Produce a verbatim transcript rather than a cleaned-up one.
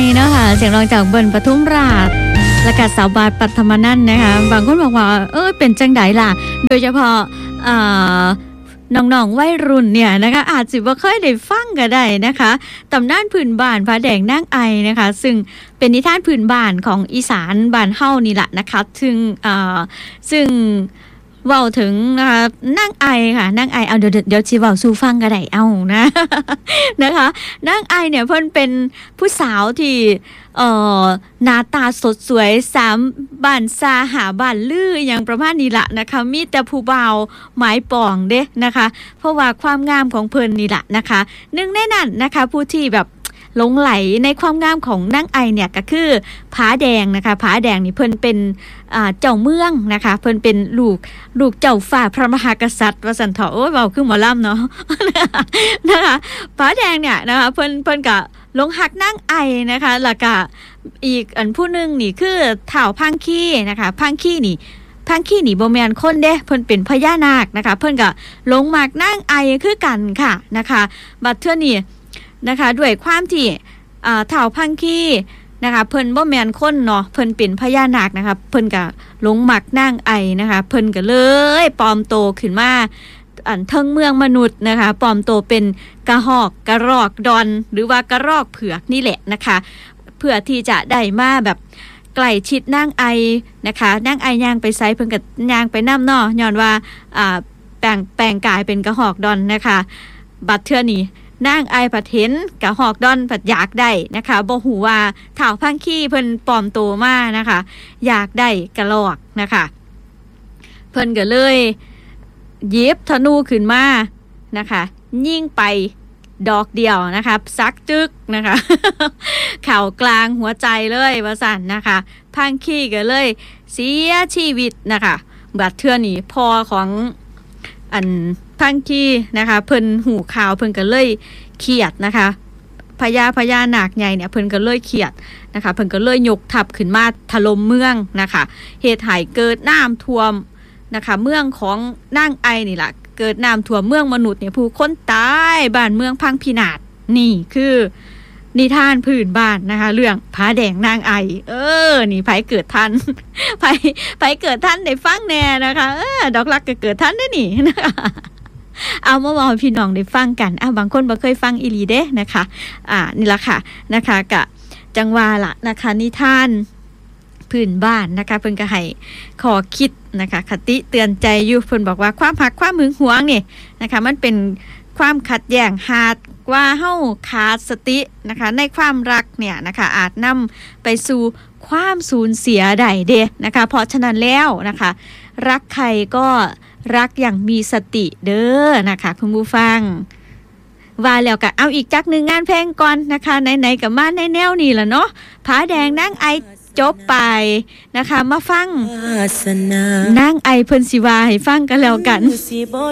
เนาะค่ะเสียงร้องจากเบิ้ลปทุมราชและก็สาวบาทปัทมนันท์นะคะบางคนบอกว่าเออเป็นจังไดล่ะโดยเฉพาะเอ่อน้องๆวัยรุ่นเนี่ยนะคะอาจสิบ่เคยได้ฟังก็ได้นะคะตำนานพื้นบ้านพระแดงนางไอนะคะซึ่งเป็นนิทานพื้นบ้านของอีสานบ้านเฮานี่แหละนะคะซึ่งเอ่อซึ่งเว้าถึงนะคะนางไอค่ะนางไอเอาเดี๋ยวเดี๋ยวสิเว้าสู่ฟังก็ได้เอานะนะคะนางไอเนี่ยเพิ่นเป็นผู้สาวที่เอ่อหน้าตาสดสวยสามบ้านซาหาบ้านลืออย่างประมาณนี้ละนะคะมีแต่ผู้บ่าวหมายปองเด้นะคะเพราะว่าความงามของเพิ่นนี่ละนะคะหนึ่งในนั้นนะคะผู้ที่แบบหลงไหลในความงามของนางไอเนี่ยก็คือผาแดงนะคะผาแดงนี่เพิ่นเป็นอ่าเจ้าเมืองนะคะเพิ่นเป็นลูกลูกเจ้าฝ่าพระมหากษัตริย์ว่าซั่นเถาะโอ้ยเว้าคือหมอลำเนาะ นะคะผาแดงเนี่ยนะคะเพิ่นเพิ่นก็หลงหักนางไอนะคะแล้วก็อีกอันผู้นึงนี่คือเฒ่าพังคีนะคะพังคีนี่พังคีนี่บ่แม่นคนเด้เพิ่นเป็นพญานาคนะคะเพิ่นก็หลงมักนางไอคือกันค่ะนะคะบัดเทื่อนี้นะคะด้วยความที่อ่าเฒ่าพังคีนะคะเพิ่นบ่แม่นคนเนาะเพิ่นเป็นพญานาคนะคะเพิ่นก็หลงมักนางไอนะคะเพิ่นก็เลยปลอมโตขึ้นมาอันเทิงเมืองมนุษย์นะคะปลอมโตเป็นกระหอกกระรอกดอนหรือว่ากระรอกเผือกนี่แหละนะคะเพื่อที่จะได้มาแบบใกล้ชิดนางไอนะคะนางไอย่างไปไสเพิ่นก็ย่างไปนำเนาะย้อนว่าอ่าแปลงแปลงกายเป็นกระหอกดอนนะคะบัดเทื่อนี้นางไอผัดเห็นกระหอกดอนผัดอยากได้นะคะบ่ฮู้ว่าเฒ่าพังคีเพิ่นปลอมโตมานะคะอยากได้กระรอกนะคะเพิ่นก็เลยหยิบธนูขึ้นมานะคะยิงไปดอกเดียวนะคะซักจึกนะคะเข่ากลางหัวใจเลยว่าสั่นนะคะพังคีก็เลยเสียชีวิตนะคะบัดเทื่อนี้พอของอันพังคีนะคะเพิ่นหูข่าวเพิ่นก็เลยเครียดนะคะพญาพญานาคใหญ่เนี่ยเพิ่นก็เลยเครียดนะคะเพิ่นก็เลยยกทัพขึ้นมาถล่มเมืองนะคะเหตุให้เกิดน้ำท่วมนะคะเมืองของนางไอนี่ล่ะเกิดน้ำท่วมเมืองมนุษย์เนี่ยผู้คนตายบ้านเมืองพังพินาศนี่คือนิทานพื้นบ้านนะคะเรื่องผาแดงนางไอเออนี่ไผเกิดทันไผไผเกิดทันได้ฟังแน่นะคะเออดอกรักก็เกิดทันได้นี่นะคะเอามาบอกพี่น้องได้ฟังกันอ่ะบางคนบ่เคยฟังอีหลีเด้นะคะอ่านี่ล่ะค่ะนะคะกะจังว่าล่ะนะคะนิทานพื้นบ้านนะคะเพิ่นก็ให้ขอคิดนะคะคติเตือนใจอยู่เพิ่นบอกว่าความหักความหึงหวงนี่นะคะมันเป็นความขัดแย้งหากว่าเฮาขาดสตินะคะในความรักเนี่ยนะคะอาจนำไปสู่ความสูญเสียได้เด้นะคะเพราะฉะนั้นแล้วนะคะรักใครก็รักอย่างมีสติเด้อนะคะคุณผู้ฟังว่าแล้วก็เอาอีกจักหนึ่งงานเพลงก่อนนะคะไหนๆกับมาในแนวนี้ล่ะเนาะผาแดงนางไอจบไปนะคะมาฟังนางไอเพิ่นสิว่าให้ฟังกันแล้วกัน